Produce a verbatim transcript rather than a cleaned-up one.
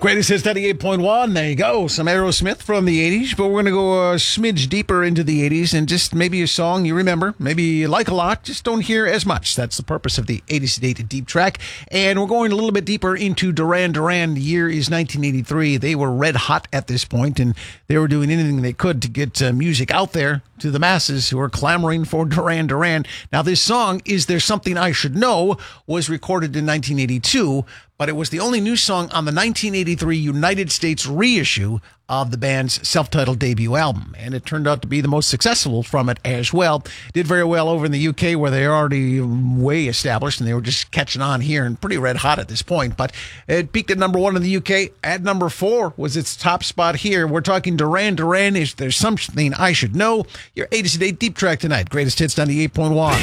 Greatest Hits ninety-eight point one. There you go. Some Aerosmith from the eighties, but we're going to go a smidge deeper into the eighties and just maybe a song you remember, maybe you like a lot, just don't hear as much. That's the purpose of the eighties to date deep track. And we're going a little bit deeper into Duran Duran. The year is nineteen eighty-three. They were red hot at this point, and they were doing anything they could to get uh, music out there to the masses who are clamoring for Duran Duran. Now, this song, Is There Something I Should Know, was recorded in nineteen eighty-two, but it was the only new song on the nineteen eighty-three United States reissue of the band's self-titled debut album, and it turned out to be the most successful from it as well. Did very well over in the U K, where they're already way established, and they were just catching on here and pretty red hot at this point, but it peaked at number one in the U K. At number four was its top spot here. We're talking Duran Duran, Is There Something I Should Know? Your eighties to date deep track tonight. Greatest Hits ninety-eight point one.